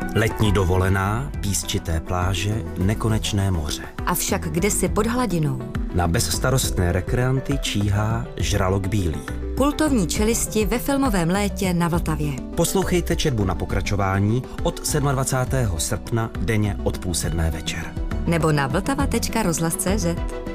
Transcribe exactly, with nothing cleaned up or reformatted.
Letní dovolená, písčité pláže, nekonečné moře. Avšak kdesi pod hladinou. Na bezstarostné rekreanty číhá žralok bílý. Kultovní čelisti ve filmovém létě na Vltavě. Poslouchejte četbu na pokračování od dvacátého sedmého srpna denně od půl sedmé večer. Nebo na vltava tečka rozhlas tečka cé zet.